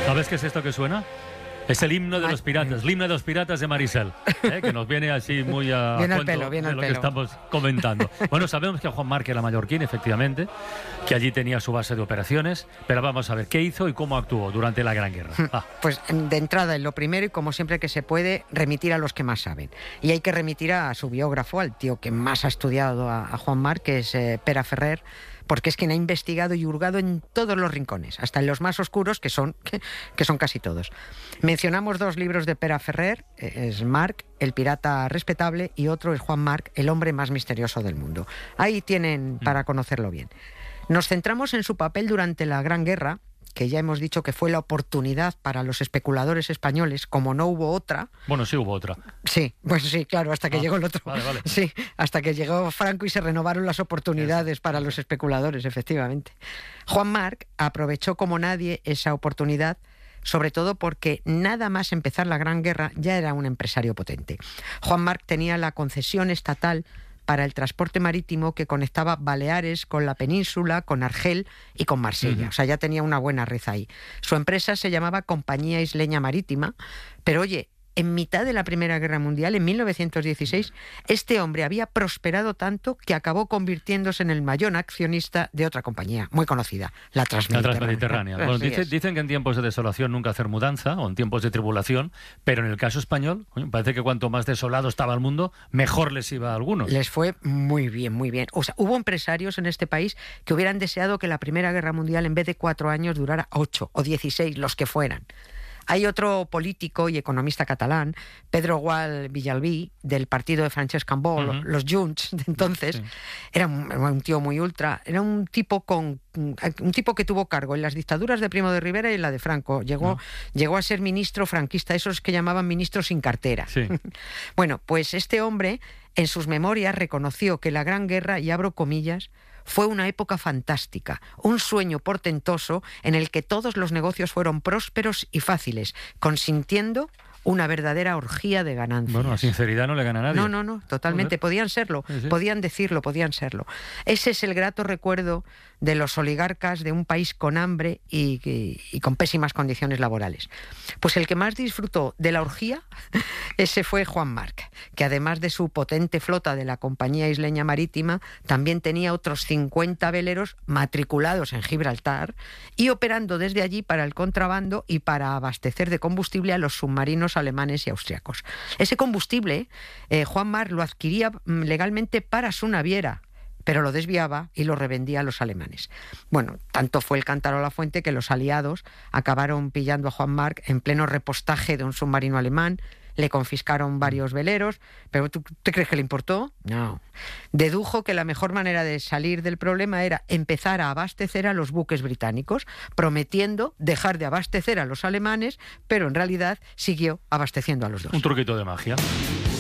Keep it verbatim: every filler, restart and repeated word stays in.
¿Sabes qué es esto que suena? Es el himno de los piratas, el himno de los piratas de Marisel, ¿eh? Que nos viene así muy a Viene al cuento pelo, viene de al lo pelo. que estamos comentando. Bueno, sabemos que Juan Marc era mallorquín, efectivamente, que allí tenía su base de operaciones, pero vamos a ver qué hizo y cómo actuó durante la Gran Guerra. Ah. Pues de entrada, en lo primero, y como siempre que se puede, remitir a los que más saben. Y hay que remitir a su biógrafo, al tío que más ha estudiado a, a Juan Marc, que es eh, Pere Ferrer, porque es quien ha investigado y hurgado en todos los rincones, hasta en los más oscuros, que son, que, que son casi todos. Mencionamos dos libros de Pere Ferrer, es Marc, el pirata respetable, y otro es Juan Marc, el hombre más misterioso del mundo. Ahí tienen para conocerlo bien. Nos centramos en su papel durante la Gran Guerra, que ya hemos dicho que fue la oportunidad para los especuladores españoles, como no hubo otra. Bueno, sí hubo otra. Sí, pues sí, claro, hasta que Ah, llegó el otro. Vale, vale. Sí, hasta que llegó Franco y se renovaron las oportunidades para los especuladores, efectivamente. Juan Marc aprovechó como nadie esa oportunidad, sobre todo porque nada más empezar la Gran Guerra ya era un empresario potente. Juan Marc tenía la concesión estatal para el transporte marítimo que conectaba Baleares con la península, con Argel y con Marsella. Uh-huh. O sea, ya tenía una buena red ahí. Su empresa se llamaba Compañía Isleña Marítima, pero oye, en mitad de la Primera Guerra Mundial, en mil novecientos dieciséis, este hombre había prosperado tanto que acabó convirtiéndose en el mayor accionista de otra compañía muy conocida, la Transmediterránea. La Transmediterránea. Bueno, dice, dicen que en tiempos de desolación nunca hacer mudanza, o en tiempos de tribulación, pero en el caso español, coño, parece que cuanto más desolado estaba el mundo, mejor les iba a algunos. Les fue muy bien, muy bien. O sea, hubo empresarios en este país que hubieran deseado que la Primera Guerra Mundial, en vez de cuatro años, durara ocho o dieciséis, los que fueran. Hay otro político y economista catalán, Pedro Gual Villalbí, del partido de Francesc Cambó, uh-huh. los Junts de entonces. Sí. Era un, un tío muy ultra, era un tipo con un tipo que tuvo cargo en las dictaduras de Primo de Rivera y en la de Franco. Llegó, no. llegó a ser ministro franquista, esos que llamaban ministros sin cartera. Sí. Bueno, pues este hombre en sus memorias reconoció que la Gran Guerra, y abro comillas, fue una época fantástica, un sueño portentoso en el que todos los negocios fueron prósperos y fáciles, consintiendo una verdadera orgía de ganancias. Bueno, a sinceridad no le gana a nadie. No, no, no, totalmente. Joder. Podían serlo, sí, sí. podían decirlo, podían serlo. Ese es el grato recuerdo de los oligarcas de un país con hambre y, y, y con pésimas condiciones laborales. Pues el que más disfrutó de la orgía, ese fue Juan Marc, que además de su potente flota de la Compañía Isleña Marítima, también tenía otros cincuenta veleros matriculados en Gibraltar y operando desde allí para el contrabando y para abastecer de combustible a los submarinos alemanes y austriacos. Ese combustible, eh, Juan Marc lo adquiría legalmente para su naviera, pero lo desviaba y lo revendía a los alemanes. Bueno, tanto fue el cántaro a la fuente que los aliados acabaron pillando a Juan Marc en pleno repostaje de un submarino alemán, le confiscaron varios veleros, pero ¿tú te crees que le importó? No. Dedujo que la mejor manera de salir del problema era empezar a abastecer a los buques británicos, prometiendo dejar de abastecer a los alemanes, pero en realidad siguió abasteciendo a los dos. Un truquito de magia.